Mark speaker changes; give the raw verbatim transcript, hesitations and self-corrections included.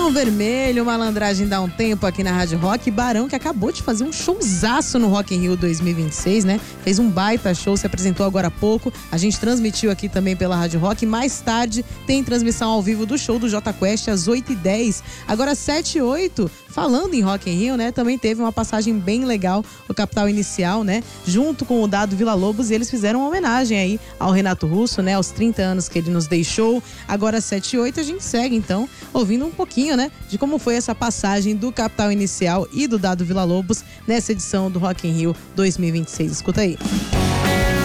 Speaker 1: Barão Vermelho, Malandragem dá um tempo aqui na Rádio Rock. Barão que acabou de fazer um showzaço no Rock in Rio dois mil e vinte e seis, né? Fez um baita show, se apresentou agora há pouco. A gente transmitiu aqui também pela Rádio Rock. Mais tarde tem transmissão ao vivo do show do Jota Quest às oito e dez. Agora sete e oito, falando em Rock in Rio, né? Também teve uma passagem bem legal, o Capital Inicial, né? Junto com o Dado Villa-Lobos, e eles fizeram uma homenagem aí ao Renato Russo, né? Aos trinta anos que ele nos deixou. Agora sete e oito, a gente segue então ouvindo um pouquinho, né, de como foi essa passagem do Capital Inicial e do Dado Villa-Lobos nessa edição do Rock in Rio dois mil e vinte e seis. Escuta aí.